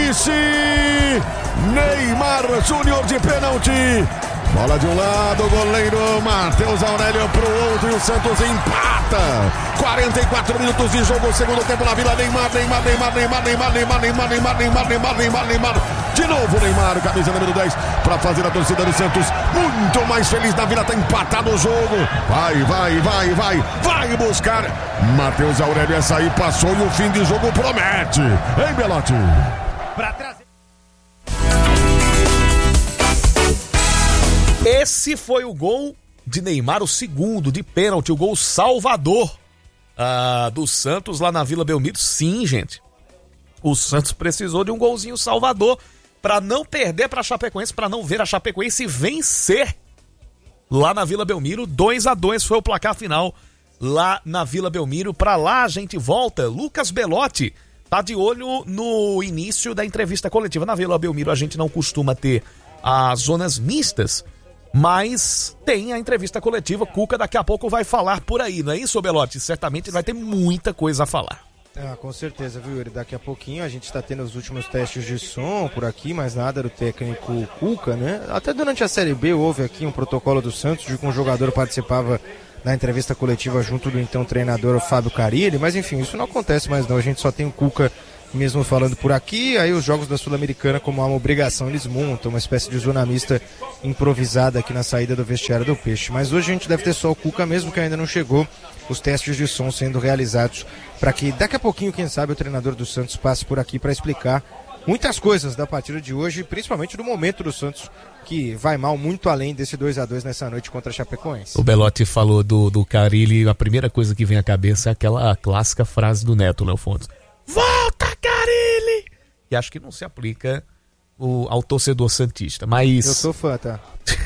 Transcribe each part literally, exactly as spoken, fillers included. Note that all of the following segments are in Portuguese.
Messi! Neymar Júnior de pênalti. Bola de um lado, o goleiro Matheus Aurélio pro outro e o Santos empata. quarenta e quatro minutos de jogo, segundo tempo na Vila. Neymar, Neymar, Neymar, Neymar, Neymar, Neymar, Neymar, Neymar, Neymar, Neymar, Neymar, Neymar. De novo Neymar, camisa número dez, para fazer a torcida do Santos muito mais feliz na Vila. Tá empatado o jogo. Vai, vai, vai, vai, vai buscar. Matheus Aurélio, essa aí passou e o fim de jogo promete. Hein, Belotti? Pra trazer. Esse foi o gol de Neymar, o segundo de pênalti, o gol salvador ah, do Santos lá na Vila Belmiro. Sim, gente, o Santos precisou de um golzinho salvador para não perder para a Chapecoense, para não ver a Chapecoense vencer lá na Vila Belmiro. dois a dois foi o placar final lá na Vila Belmiro. Para lá a gente volta. Lucas Belotti tá de olho no início da entrevista coletiva. Na Vila Belmiro a gente não costuma ter as zonas mistas, mas tem a entrevista coletiva. Cuca daqui a pouco vai falar por aí, não é isso, Belotti? Certamente vai ter muita coisa a falar. Ah, com certeza, viu, Yuri? Daqui a pouquinho a gente está tendo os últimos testes de som por aqui, mas nada do técnico Cuca, né? Até durante a Série B houve aqui um protocolo do Santos de que um jogador participava da entrevista coletiva junto do então treinador Fábio Carilli, mas enfim, isso não acontece mais não, a gente só tem o Cuca mesmo falando por aqui. Aí os jogos da Sul-Americana, como há uma obrigação, eles montam uma espécie de zona mista improvisada aqui na saída do vestiário do Peixe. Mas hoje a gente deve ter só o Cuca mesmo, que ainda não chegou, os testes de som sendo realizados para que daqui a pouquinho, quem sabe, o treinador do Santos passe por aqui para explicar muitas coisas da partida de hoje, principalmente do momento do Santos, que vai mal muito além desse dois a dois nessa noite contra a Chapecoense. O Belotti falou do, do Carilli, a primeira coisa que vem à cabeça é aquela clássica frase do Neto, Léo Fontes: volta, Carilli! E acho que não se aplica o, ao torcedor santista, mas... Eu sou fã, tá?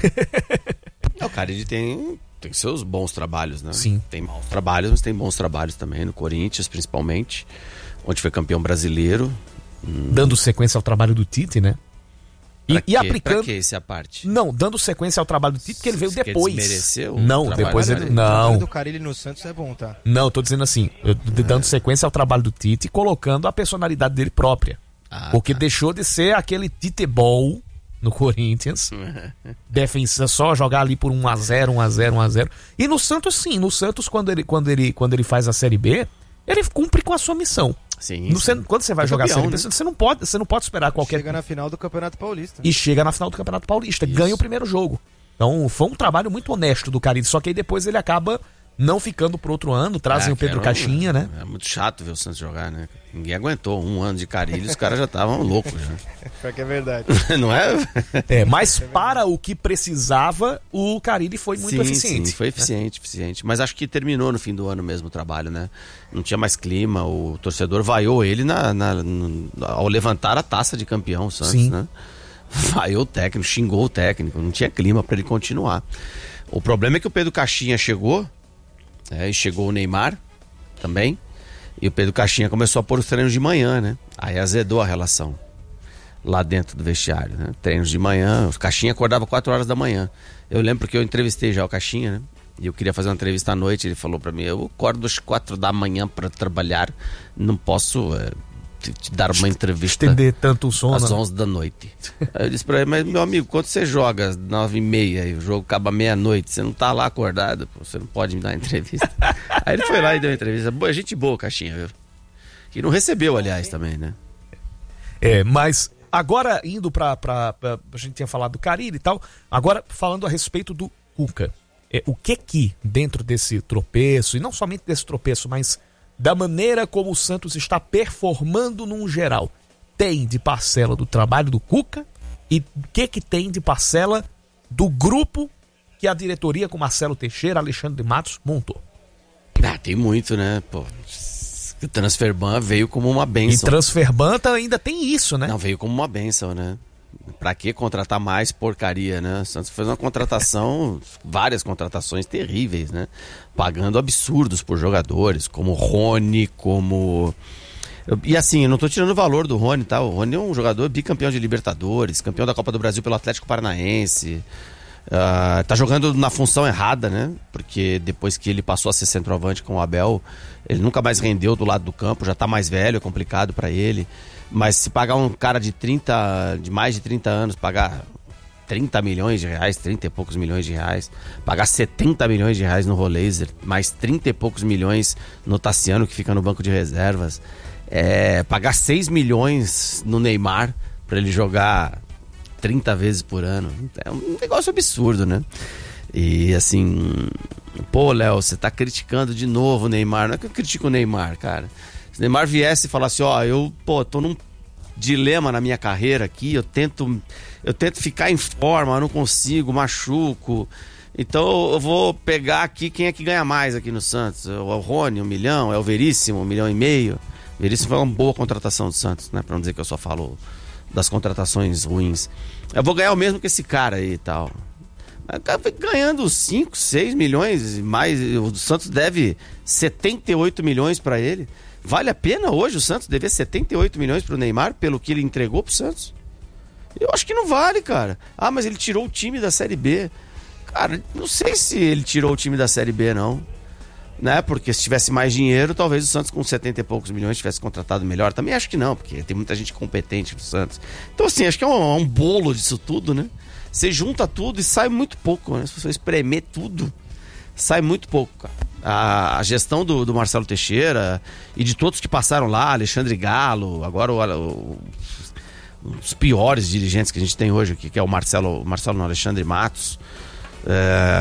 O Carilli tem, tem seus bons trabalhos, né? Sim. Tem maus trabalhos, mas tem bons trabalhos também, no Corinthians principalmente, onde foi campeão brasileiro. Dando sequência ao trabalho do Tite, né? E, Pra e aplicando... Pra que essa parte? Não, dando sequência ao trabalho do Tite, porque ele veio Você depois. quer desmerecer o Não, trabalho depois dele? ele... O trabalho Não, do Carilli no Santos é bom, tá? não, eu tô dizendo assim, eu, dando sequência ao trabalho do Tite e colocando a personalidade dele própria. Ah, Porque tá. deixou de ser aquele Tite-ball no Corinthians, defensa só jogar ali por um a zero, um a zero, um a zero. E no Santos sim, no Santos quando ele, quando ele, quando ele faz a Série B, ele cumpre com a sua missão. Sim, No, sim. quando você vai É jogar campeão, a Série B, né? você, não pode, você não pode esperar qualquer... Chega na final do Campeonato Paulista. E chega na final do Campeonato Paulista, Isso. ganha o primeiro jogo. Então foi um trabalho muito honesto do Carilli, só que aí depois ele acaba não ficando pro outro ano, trazem É, o Pedro que era um- Caixinha, né? É muito chato ver o Santos jogar, né? Ninguém aguentou um ano de Carilli, os caras já estavam loucos, já. Pior que é verdade. Não é? É, mas para o que precisava, o Carilli foi muito sim, eficiente. Sim, foi eficiente, eficiente. Mas acho que terminou no fim do ano mesmo o trabalho, né? Não tinha mais clima, o torcedor vaiou ele na, na, no- ao levantar a taça de campeão, o Santos, Sim. né? Vaiou o técnico, xingou o técnico, não tinha clima para ele continuar. O problema é que o Pedro Caixinha chegou, é, e chegou o Neymar também, e o Pedro Caixinha começou a pôr os treinos de manhã, né? Aí azedou a relação lá dentro do vestiário, né? Treinos de manhã, o Caixinha acordava quatro horas da manhã. Eu lembro que eu entrevistei já o Caixinha, né? E eu queria fazer uma entrevista à noite, ele falou pra mim: eu acordo às quatro da manhã para trabalhar, não posso é, te, te dar uma entrevista Estender tanto o sono. às né? onze da noite. Aí eu disse pra ele: mas meu amigo, quando você joga às nove e meia e o jogo acaba meia-noite, você não tá lá acordado, pô, você não pode me dar entrevista. Aí ele foi lá e deu uma entrevista. Boa, gente boa, Caixinha, viu? Que não recebeu, aliás, também, né? É, mas agora indo pra, pra, pra... A gente tinha falado do Carilli e tal, agora falando a respeito do Cuca. É, o que que dentro desse tropeço, e não somente desse tropeço, mas da maneira como o Santos está performando num geral, tem de parcela do trabalho do Cuca e o que que tem de parcela do grupo que a diretoria com Marcelo Teixeira, Alexandre de Matos montou? Ah, tem muito, né? Pô, o Transferban veio como uma E benção. Transferbanta ainda tem isso, né? Não, veio como uma benção, né? Pra que contratar mais porcaria, né? O Santos fez uma contratação, várias contratações terríveis, né? Pagando absurdos por jogadores, como Rony, como... E assim, eu não tô tirando o valor do Rony, tá? O Rony é um jogador bicampeão de Libertadores, campeão da Copa do Brasil pelo Atlético Paranaense. Uh, tá jogando na função errada, né? Porque depois que ele passou a ser centroavante com o Abel, ele nunca mais rendeu do lado do campo, já tá mais velho, é complicado para ele. Mas se pagar um cara de trinta, de mais de trinta anos, pagar trinta milhões de reais, trinta e poucos milhões de reais, pagar setenta milhões de reais no Roleiser, mais trinta e poucos milhões no Tassiano, que fica no banco de reservas, é, pagar seis milhões no Neymar para ele jogar trinta vezes por ano, é um negócio absurdo, né? E assim, pô, Léo, você tá criticando de novo o Neymar. Não é que eu critico o Neymar, cara. Se o Neymar viesse e falasse, ó, eu, pô, tô num dilema na minha carreira aqui, eu tento, eu tento ficar em forma, eu não consigo, machuco. Então eu vou pegar aqui quem é que ganha mais aqui no Santos. É o Rony, um milhão, é o Veríssimo, um milhão e meio. O Veríssimo foi uma boa contratação do Santos, né? Pra não dizer que eu só falo das contratações ruins. Eu vou ganhar o mesmo que esse cara aí e tal. Ganhando cinco, seis milhões mais, o Santos deve setenta e oito milhões para ele. Vale a pena hoje o Santos dever setenta e oito milhões pro Neymar pelo que ele entregou pro Santos? Eu acho que não vale, cara. Ah, mas ele tirou o time da Série B. Cara, não sei se ele tirou o time da Série B, não. Né? Porque se tivesse mais dinheiro, talvez o Santos com setenta e poucos milhões tivesse contratado melhor. Também acho que não, porque tem muita gente competente no Santos. Então assim, acho que é um, um bolo disso tudo, né? Você junta tudo e sai muito pouco, né? Se você espremer tudo, sai muito pouco, cara. A, a gestão do, do Marcelo Teixeira e de todos que passaram lá, Alexandre Galo, agora o, o, um dos piores dirigentes que a gente tem hoje aqui, que é o Marcelo, Marcelo não, Alexandre Matos.